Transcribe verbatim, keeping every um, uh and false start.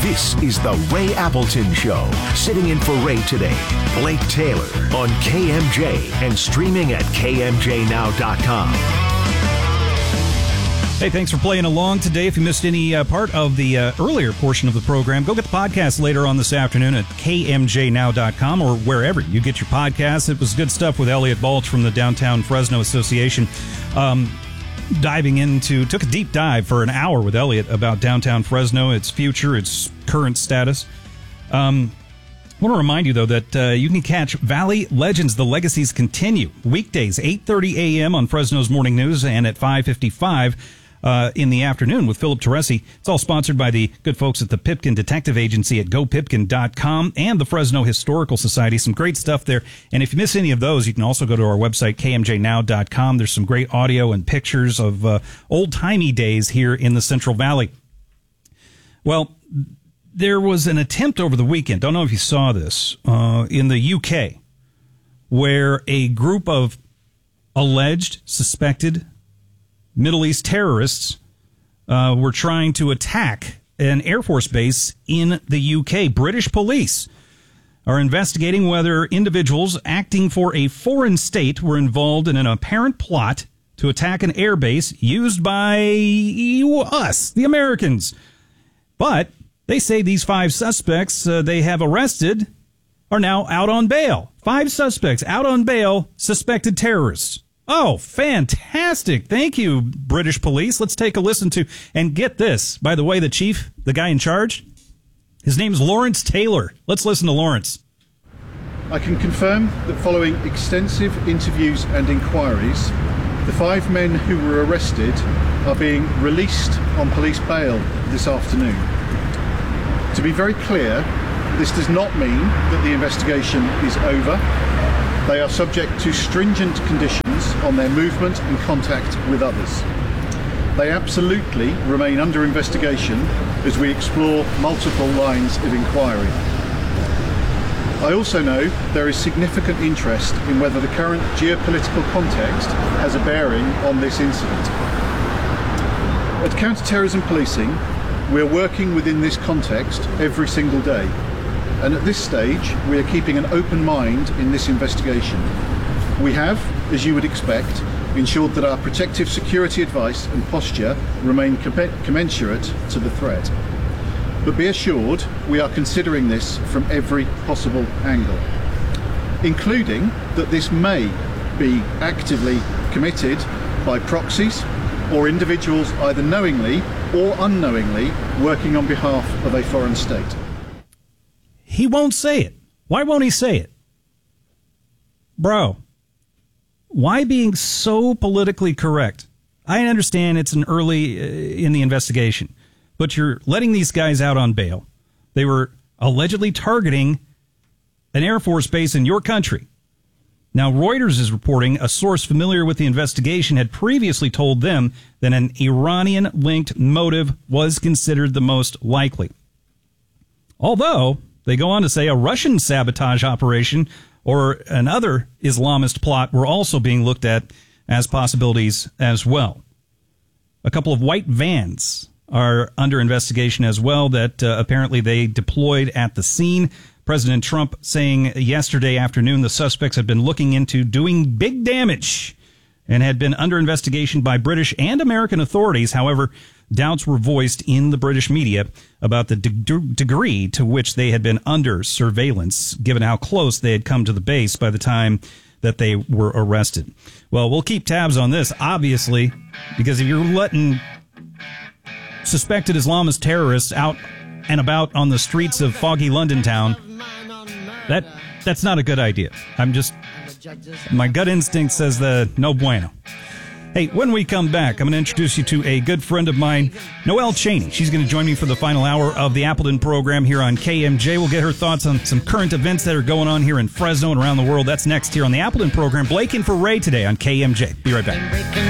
This is the Ray Appleton Show. Sitting in for Ray today, Blake Taylor on K M J and streaming at K M J now dot com. Hey, thanks for playing along today. If you missed any uh, part of the uh, earlier portion of the program, go get the podcast later on this afternoon at K M J now dot com or wherever you get your podcasts. It was good stuff with Elliot Balch from the Downtown Fresno Association. Um, diving into, took a deep dive for an hour with Elliot about downtown Fresno, its future, its current status. Um, I want to remind you, though, that uh, you can catch Valley Legends, The Legacies Continue, weekdays, eight thirty a.m. on Fresno's Morning News and at five fifty-five uh, in the afternoon with Philip Teresi. It's all sponsored by the good folks at the Pipkin Detective Agency at go pipkin dot com and the Fresno Historical Society. Some great stuff there. And if you miss any of those, you can also go to our website, K M J now dot com. There's some great audio and pictures of uh, old-timey days here in the Central Valley. Well, there was an attempt over the weekend, don't know if you saw this, uh, in the U K, where a group of alleged, suspected Middle East terrorists uh, were trying to attack an Air Force base in the U K. British police are investigating whether individuals acting for a foreign state were involved in an apparent plot to attack an air base used by us, the Americans. But they say these five suspects uh, they have arrested are now out on bail. Five suspects out on bail, suspected terrorists. Oh, fantastic. Thank you, British police. Let's take a listen to, and get this. By the way, the chief, the guy in charge, his name's Lawrence Taylor. Let's listen to Lawrence. I can confirm that following extensive interviews and inquiries, the five men who were arrested are being released on police bail this afternoon. To be very clear, this does not mean that the investigation is over. They are subject to stringent conditions on their movement and contact with others. They absolutely remain under investigation as we explore multiple lines of inquiry. I also know there is significant interest in whether the current geopolitical context has a bearing on this incident. At Counter-Terrorism Policing, we are working within this context every single day. And at this stage, we are keeping an open mind in this investigation. We have, as you would expect, ensured that our protective security advice and posture remain com- commensurate to the threat. But be assured, we are considering this from every possible angle, including that this may be actively committed by proxies or individuals either knowingly or unknowingly working on behalf of a foreign state. He won't say it. Why won't he say it? Bro, why being so politically correct? I understand it's an early uh, in the investigation, but you're letting these guys out on bail. They were allegedly targeting an Air Force base in your country. Now, Reuters is reporting a source familiar with the investigation had previously told them that an Iranian-linked motive was considered the most likely. Although they go on to say a Russian sabotage operation or another Islamist plot were also being looked at as possibilities as well. A couple of white vans are under investigation as well that uh, apparently they deployed at the scene. President Trump saying yesterday afternoon the suspects had been looking into doing big damage and had been under investigation by British and American authorities. However, doubts were voiced in the British media about the de- degree to which they had been under surveillance, given how close they had come to the base by the time that they were arrested. Well, we'll keep tabs on this, obviously, because if you're letting suspected Islamist terrorists out and about on the streets of foggy London town, that that's not a good idea. I'm just, my gut instinct says that no bueno. Hey, when we come back, I'm going to introduce you to a good friend of mine, Noelle Cheney. She's going to join me for the final hour of the Appleton program here on K M J. We'll get her thoughts on some current events that are going on here in Fresno and around the world. That's next here on the Appleton program. Blake in for Ray today on K M J. Be right back.